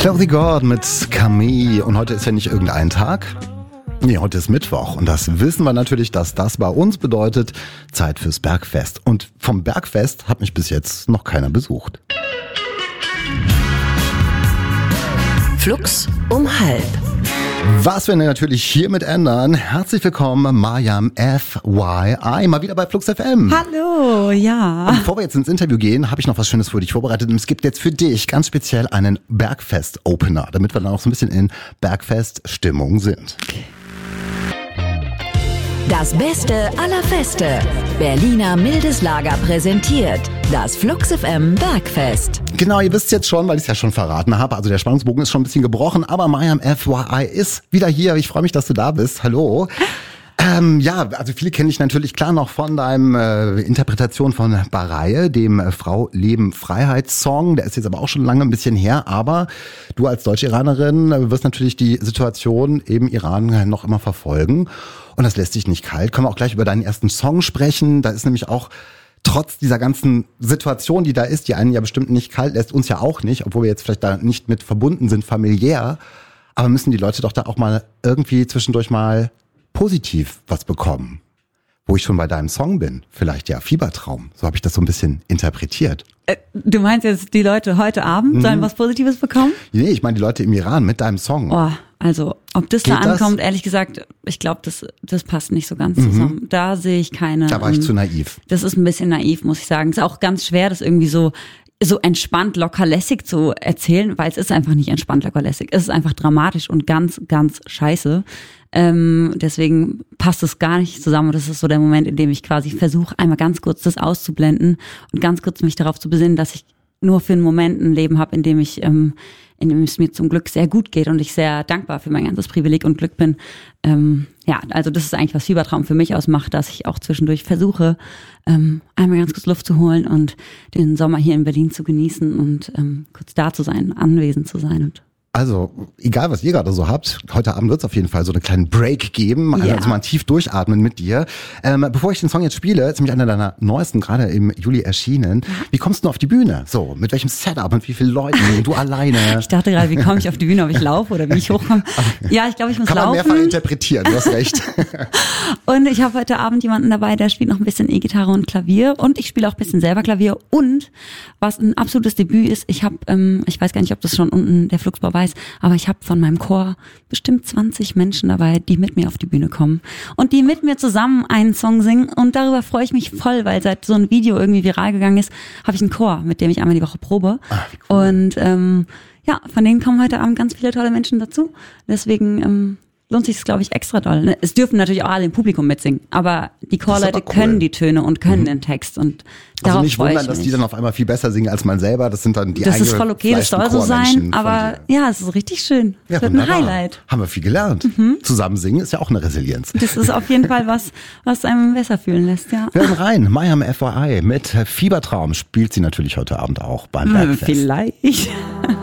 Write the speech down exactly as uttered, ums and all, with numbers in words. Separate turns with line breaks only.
Chloe Gordon mit Camille. Und heute ist ja nicht irgendein Tag. Nee, heute ist Mittwoch. Und das wissen wir natürlich, dass das bei uns bedeutet Zeit fürs Bergfest. Und vom Bergfest hat mich bis jetzt noch keiner besucht.
Flux um halb.
Was wir natürlich hiermit ändern. Herzlich willkommen, Mariam F Y I, mal wieder bei Flux F M.
Hallo, ja.
Und bevor wir jetzt ins Interview gehen, habe ich noch was Schönes für dich vorbereitet. Und es gibt jetzt für dich ganz speziell einen Bergfest-Opener, damit wir dann auch so ein bisschen in Bergfest-Stimmung sind.
Das Beste aller Feste. Berliner Mildes Lager präsentiert das Flux F M Bergfest.
Genau, ihr wisst jetzt schon, weil ich es ja schon verraten habe. Also der Spannungsbogen ist schon ein bisschen gebrochen, aber Mariam F Y I ist wieder hier. Ich freue mich, dass du da bist. Hallo. Ähm, ja, also viele kenne ich natürlich klar noch von deinem äh, Interpretation von Baraye, dem äh, Frau, Leben, Freiheit Song. Der ist jetzt aber auch schon lange ein bisschen her. Aber du als Deutsch-Iranerin äh, wirst natürlich die Situation im Iran noch immer verfolgen. Und das lässt dich nicht kalt. Können wir auch gleich über deinen ersten Song sprechen. Da ist nämlich auch trotz dieser ganzen Situation, die da ist, die einen ja bestimmt nicht kalt lässt, uns ja auch nicht, obwohl wir jetzt vielleicht da nicht mit verbunden sind, familiär. Aber müssen die Leute doch da auch mal irgendwie zwischendurch mal positiv was bekommen. Wo ich schon bei deinem Song bin. Vielleicht ja Fiebertraum. So habe ich das so ein bisschen interpretiert.
Äh, du meinst jetzt, die Leute heute Abend mhm. sollen was Positives bekommen?
Nee, ich meine die Leute im Iran mit deinem Song.
Oh, also ob das
Geht
da ankommt,
das?
Ehrlich gesagt, ich glaube, das, das passt nicht so ganz zusammen. Mhm. Da sehe ich keine...
Da war ich
ähm,
zu naiv.
Das ist ein bisschen naiv, muss ich sagen. Es ist auch ganz schwer, das irgendwie so so entspannt, locker lässig zu erzählen, weil es ist einfach nicht entspannt, locker lässig. Es ist einfach dramatisch und ganz, ganz scheiße. Ähm, deswegen passt es gar nicht zusammen. Das ist so der Moment, in dem ich quasi versuche, einmal ganz kurz das auszublenden und ganz kurz mich darauf zu besinnen, dass ich nur für einen Moment ein Leben habe, in dem ich, ähm, in dem es mir zum Glück sehr gut geht und ich sehr dankbar für mein ganzes Privileg und Glück bin. Ähm, ja, also das ist eigentlich, was Fiebertraum für mich ausmacht, dass ich auch zwischendurch versuche, ähm, einmal ganz kurz Luft zu holen und den Sommer hier in Berlin zu genießen und ähm, kurz da zu sein, anwesend zu sein. Und
Also, egal was ihr gerade so habt, heute Abend wird es auf jeden Fall so einen kleinen Break geben, also,
ja.
also mal tief durchatmen mit dir. Ähm, bevor ich den Song jetzt spiele, ist nämlich einer deiner neuesten, gerade im Juli erschienen. Wie kommst du auf die Bühne? So, mit welchem Setup und wie vielen Leuten? Du alleine?
Ich dachte gerade, wie komme ich auf die Bühne, ob ich laufe oder wie ich hochkomme. Ja, ich glaube, ich muss
Kann
laufen.
man mehrfach interpretieren, du hast recht.
Und ich habe heute Abend jemanden dabei, der spielt noch ein bisschen E-Gitarre und Klavier und ich spiele auch ein bisschen selber Klavier und was ein absolutes Debüt ist, ich habe, ähm, ich weiß gar nicht, ob das schon unten der Fluxbau weiß, aber ich habe von meinem Chor bestimmt zwanzig Menschen dabei, die mit mir auf die Bühne kommen und die mit mir zusammen einen Song singen und darüber freue ich mich voll, weil seit so ein Video irgendwie viral gegangen ist, habe ich einen Chor, mit dem ich einmal die Woche probe.
Ach, wie cool.
Und ähm, ja, von denen kommen heute Abend ganz viele tolle Menschen dazu, deswegen ähm, lohnt sich es, glaube ich, extra doll. Es dürfen natürlich auch alle im Publikum mitsingen, aber die Chorleute
cool.
können die Töne und können
Mhm.
den Text und
Also
darauf
nicht
freue
wundern,
ich
dass
mich.
die dann auf einmal viel besser singen als man selber. Das sind dann die
Das ist voll okay, das soll so sein,
Chormenschen von
aber
dir.
ja, es ist richtig schön.
Ja,
Es wird
wunderbar.
ein Highlight.
Haben wir viel gelernt.
Mhm.
Zusammen singen ist ja auch eine Resilienz.
Das ist auf jeden Fall was, was einem besser fühlen lässt, ja.
Wir hören rein. Mariam F Y I mit Fiebertraum spielt sie natürlich heute Abend auch beim
Hm,
Bergfest.
Vielleicht.